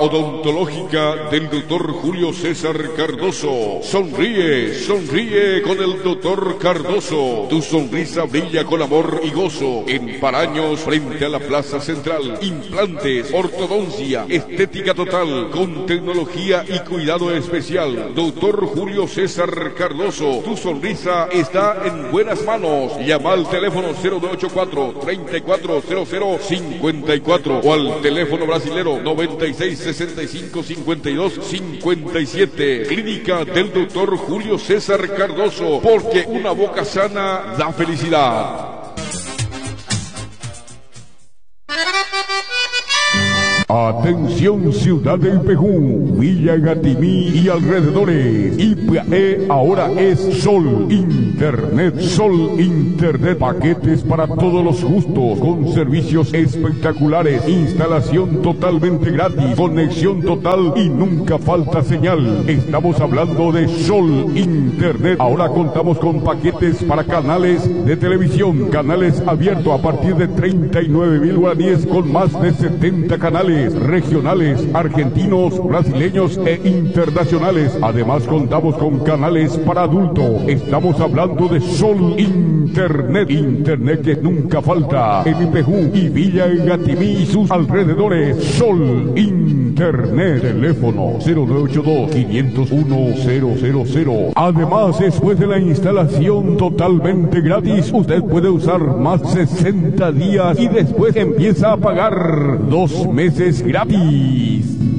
Odontológica del Dr. Julio César Cardoso. Sonríe, sonríe con el Dr. Cardoso. Tu sonrisa brilla con amor y gozo. En Paraños, frente a la Plaza Central. Implantes, ortodoncia, estética total, con tecnología y cuidado especial. Dr. Julio César Cardoso. Tu sonrisa está en buenas manos. Llama al teléfono 0984-340054 o al teléfono brasilero 96655257. Clínica del Dr. Julio César Cardoso, porque una boca sana da felicidad. Atención ciudad de Ipejú, Villa Gatimí y alrededores. IPE ahora es Sol Internet. Sol Internet, paquetes para todos los gustos, con servicios espectaculares, instalación totalmente gratis, conexión total y nunca falta señal. Estamos hablando de Sol Internet. Ahora contamos con paquetes para canales de televisión, canales abiertos a partir de 39.000 guaraníes, con más de 70 canales regionales, argentinos, brasileños e internacionales. Además contamos con canales para adultos. Estamos hablando de Sol Internet. Internet que nunca falta en Ipejú y Villa Gatimí y sus alrededores. Sol Internet. Teléfono 0982-501-000. Además, después de la instalación totalmente gratis, usted puede usar más 60 días y después empieza a pagar 2 meses gratis.